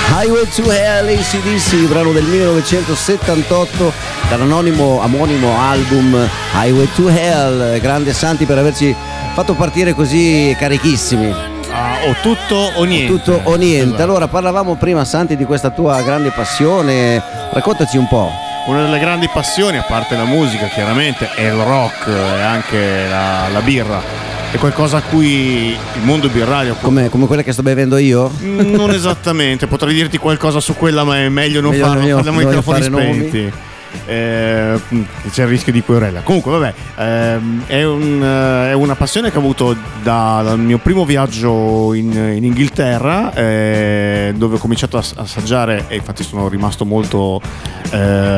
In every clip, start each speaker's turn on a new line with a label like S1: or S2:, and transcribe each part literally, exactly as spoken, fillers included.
S1: Highway to Hell, A C D C, brano del millenovecentosettantotto dall'anonimo omonimo album Highway to Hell. Grande Santi per averci fatto partire così carichissimi.
S2: Ah, o tutto o niente.
S1: O tutto o niente. Allora, parlavamo prima, Santi, di questa tua grande passione. Raccontaci un po'.
S2: Una delle grandi passioni, a parte la musica chiaramente, è il rock e anche la, la birra. È qualcosa a cui il mondo birrario...
S1: Come, come quella che sto bevendo io?
S2: Non esattamente, potrei dirti qualcosa su quella, ma è meglio non
S1: meglio
S2: farlo,
S1: io,
S2: parliamo ai microfoni spenti.
S1: Nomi.
S2: Eh, c'è il rischio di querela. Comunque vabbè, ehm, è, un, è una passione che ho avuto da, dal mio primo viaggio in, in Inghilterra, eh, dove ho cominciato a assaggiare, e infatti sono rimasto molto eh,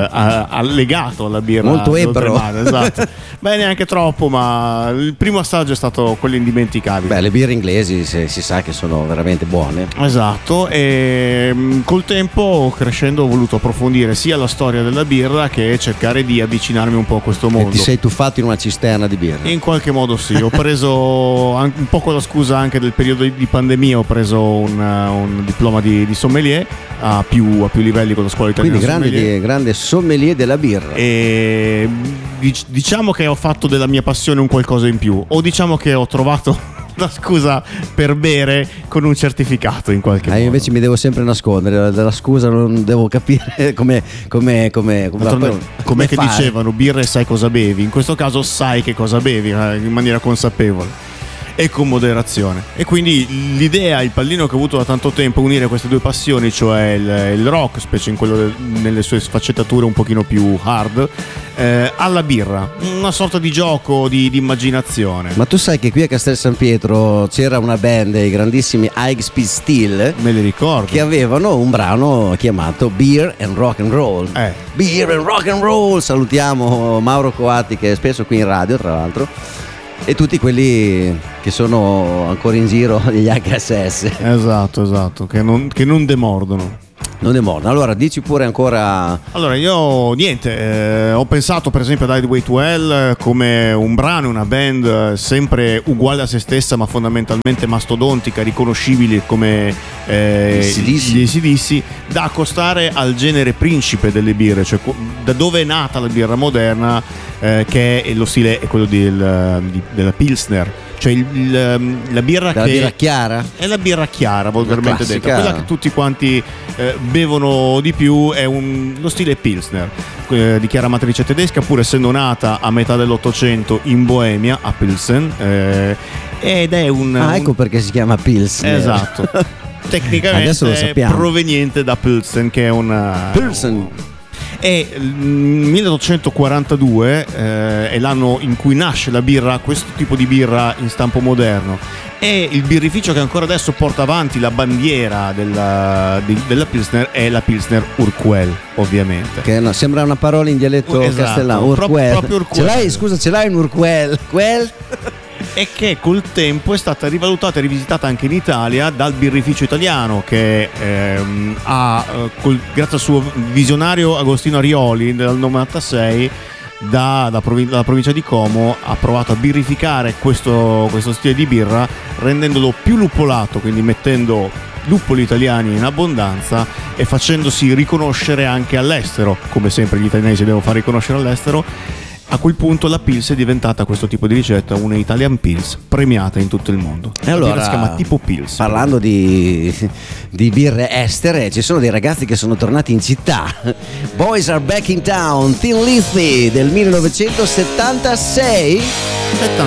S2: allegato alla birra,
S1: molto ebro.
S2: Esatto. Beh, neanche troppo, ma il primo assaggio è stato quello indimenticabile.
S1: Beh, le birre inglesi si, si sa che sono veramente buone.
S2: Esatto, e col tempo, crescendo, ho voluto approfondire sia la storia della birra che cercare di avvicinarmi un po' a questo mondo.
S1: E ti sei tuffato in una cisterna di birra?
S2: In qualche modo sì, ho preso un po' con la scusa anche del periodo di pandemia, ho preso un, un diploma di, di sommelier a più, a più livelli con la scuola italiana.
S1: Quindi grande sommelier. Di, grande sommelier della birra.
S2: E diciamo che ho fatto della mia passione un qualcosa in più, o diciamo che ho trovato la scusa per bere con un certificato in qualche
S1: ah,
S2: modo.
S1: Io invece mi devo sempre nascondere della scusa, non devo capire come come come come
S2: com'è che fare. Dicevano birra e sai cosa bevi. In questo caso sai che cosa bevi in maniera consapevole e con moderazione. E quindi l'idea, il pallino che ho avuto da tanto tempo è unire queste due passioni, cioè il, il rock, specie in quello del, nelle sue sfaccettature un pochino più hard, eh, alla birra, una sorta di gioco di, di immaginazione.
S1: Ma tu sai che qui a Castel San Pietro c'era una band, i grandissimi High-Speed Steel,
S2: me li ricordo,
S1: che avevano un brano chiamato Beer and Rock and Roll.
S2: eh.
S1: Beer and Rock and Roll. Salutiamo Mauro Coatti, che è spesso qui in radio, tra l'altro, e tutti quelli che sono ancora in giro, gli H S S.
S2: Esatto, esatto, che non, che non demordono.
S1: Non demordono. Allora, dici pure ancora.
S2: Allora, io niente, eh, ho pensato per esempio ad Highway to Hell come un brano, una band sempre uguale a se stessa, ma fondamentalmente mastodontica, riconoscibile come eh, gli A C D C, da accostare al genere principe delle birre, cioè da dove è nata la birra moderna, eh, che è lo stile è quello del, di, della Pilsner. Cioè il, il, la birra
S1: la
S2: che
S1: birra chiara?
S2: È la birra chiara, volgarmente detta, quella che tutti quanti eh, bevono di più, è un, lo stile Pilsner, eh, di chiara matrice tedesca, pur essendo nata a metà dell'Ottocento in Boemia, a Pilsen, eh, ed è un...
S1: Ah, ecco un... perché si chiama Pilsner.
S2: Esatto. Tecnicamente è proveniente da Pilsen, che è una...
S1: Pilsen.
S2: E il milleottocentoquarantadue eh, è l'anno in cui nasce la birra, questo tipo di birra in stampo moderno. E il birrificio che ancora adesso porta avanti la bandiera della, di, della Pilsner è la Pilsner Urquell, ovviamente.
S1: Che no, sembra una parola in dialetto
S2: esatto,
S1: castellano. Urquell.
S2: Proprio, proprio Urquell.
S1: Ce l'hai, scusa, ce l'hai un Urquell? Quell?
S2: E che col tempo è stata rivalutata e rivisitata anche in Italia dal birrificio italiano, che ehm, ha, col, grazie al suo visionario Agostino Arioli nel novantasei, da, da provin- dalla provincia di Como, ha provato a birrificare questo, questo stile di birra, rendendolo più luppolato, quindi mettendo luppoli italiani in abbondanza e facendosi riconoscere anche all'estero, come sempre gli italiani si devono far riconoscere all'estero. A quel punto la Pils è diventata, questo tipo di ricetta, una Italian Pils premiata in tutto il mondo.
S1: E allora,
S2: si chiama tipo Pils.
S1: Parlando di, di birre estere, ci sono dei ragazzi che sono tornati in città. Boys Are Back in Town, Thin Lizzy del millenovecentosettantasei.